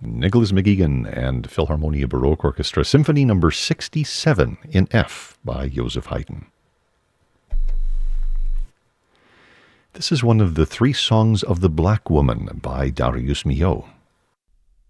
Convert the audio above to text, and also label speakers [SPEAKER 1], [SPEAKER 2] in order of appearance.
[SPEAKER 1] Nicholas McGeegan and Philharmonia Baroque Orchestra, Symphony No. 67 in F by Joseph Haydn. This is one of the three songs of the Black Woman by Darius Milhaud.